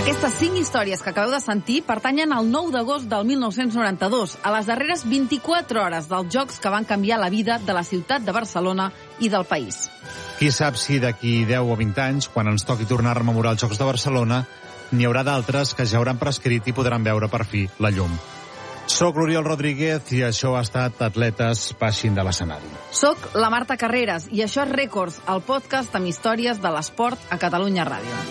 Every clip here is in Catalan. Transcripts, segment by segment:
Aquestes 5 històries que acabeu de sentir pertanyen al 9 d'agost del 1992, a les darreres 24 hores dels Jocs que van canviar la vida de la ciutat de Barcelona i del país. Qui sap si d'aquí 10 o 20 anys, quan ens toqui tornar a rememorar els Jocs de Barcelona, n'hi haurà d'altres que ja hauran prescrit i podran veure per fi la llum. Soc l'Oriol Rodríguez i això ha estat Atletes baixin de l'escenari. Soc la Marta Carreras i això és Rècords, el podcast amb històries de l'esport a Catalunya Ràdio.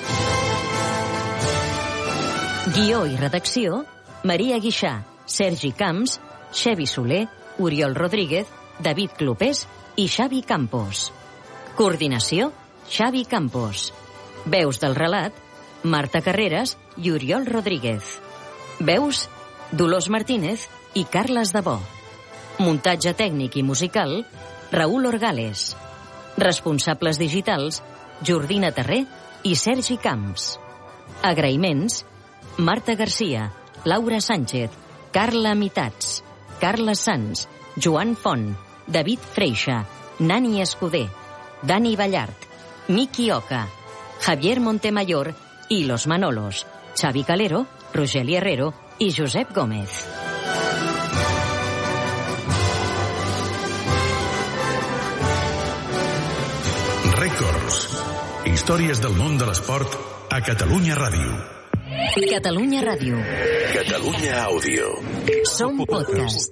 Guió i redacció, Maria Guixà, Sergi Camps, Xevi Soler, Oriol Rodríguez, David Clopés i Xavi Campos. Coordinació, Xavi Campos. Veus del relat, Marta Carreras i Oriol Rodríguez. Veus, Dolors Martínez i Carles Debò. Muntatge tècnic i musical, Raül Orgales. Responsables digitals, Jordina Terré i Sergi Camps. Agraïments, Marta Garcia, Laura Sánchez, Carla Mitats, Carles Sans, Joan Font, David Freixa, Nani Escudé, Dani Ballart, Miki Oca, Javier Montemayor i Los Manolos, Xavi Calero, Rogeli Herrero i Josep Gómez. Rècords. Històries del món de l'esport a Catalunya Ràdio. Catalunya Ràdio. Catalunya Àudio. Som podcast.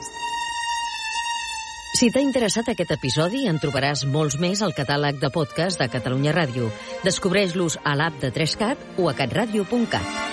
Si t'ha interessat aquest episodi, en trobaràs molts més al catàleg de podcast de Catalunya Ràdio. Descobreix-los a l'app de 3CAT o a catradio.cat.